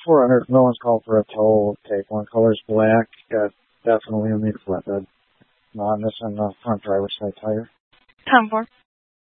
400. No one's called for a tow. Take one. Color's black. Definitely a need flatbed. No, I'm missing the front driver's side tire. 10-4.